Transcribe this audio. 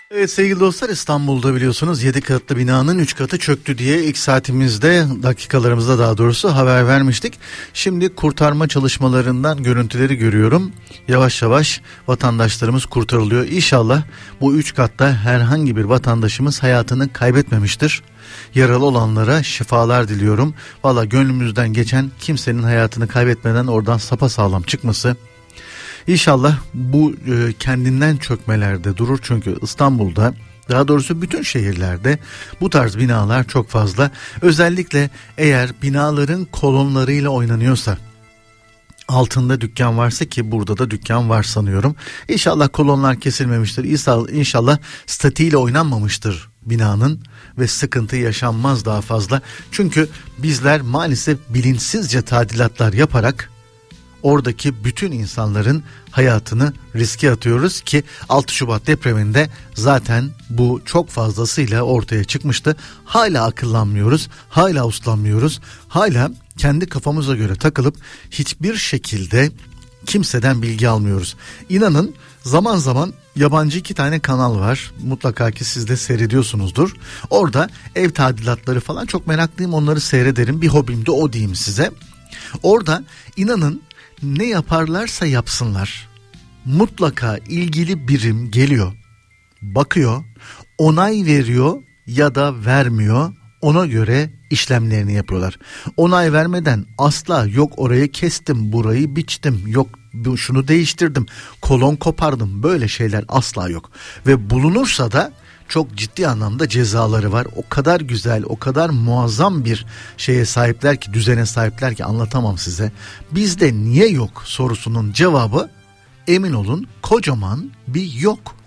Evet sevgili dostlar, İstanbul'da biliyorsunuz 7 katlı binanın 3 katı çöktü diye ilk saatimizde, dakikalarımızda daha doğrusu haber vermiştik. Şimdi kurtarma çalışmalarından görüntüleri görüyorum. Yavaş yavaş vatandaşlarımız kurtarılıyor. İnşallah bu 3 katta herhangi bir vatandaşımız hayatını kaybetmemiştir. Yaralı olanlara şifalar diliyorum. Valla gönlümüzden geçen kimsenin hayatını kaybetmeden oradan sapasağlam çıkması. İnşallah bu kendinden çökmelerde durur, çünkü İstanbul'da, daha doğrusu bütün şehirlerde bu tarz binalar çok fazla. Özellikle eğer binaların kolonlarıyla oynanıyorsa, altında dükkan varsa, ki burada da dükkan var sanıyorum. İnşallah kolonlar kesilmemiştir. İnşallah statiğiyle oynanmamıştır binanın ve sıkıntı yaşanmaz daha fazla. Çünkü bizler maalesef bilinçsizce tadilatlar yaparak oradaki bütün insanların hayatını riske atıyoruz ki 6 Şubat depreminde zaten bu çok fazlasıyla ortaya çıkmıştı. Hala akıllanmıyoruz, hala uslanmıyoruz, hala kendi kafamıza göre takılıp hiçbir şekilde kimseden bilgi almıyoruz. İnanın zaman zaman yabancı 2 tane kanal var, mutlaka ki siz de seyrediyorsunuzdur. Orada ev tadilatları falan, çok meraklıyım, onları seyrederim, bir hobim de o diyeyim size. Orada inanın ne yaparlarsa yapsınlar, mutlaka ilgili birim geliyor, bakıyor, onay veriyor ya da vermiyor, ona göre işlemlerini yapıyorlar. Onay vermeden asla yok orayı kestim, burayı biçtim, yok şunu değiştirdim, kolon kopardım, böyle şeyler asla yok. Ve bulunursa da çok ciddi anlamda cezaları var. O kadar güzel, o kadar muazzam bir şeye sahipler ki, düzene sahipler ki anlatamam size. Bizde niye yok sorusunun cevabı, emin olun, kocaman bir yok.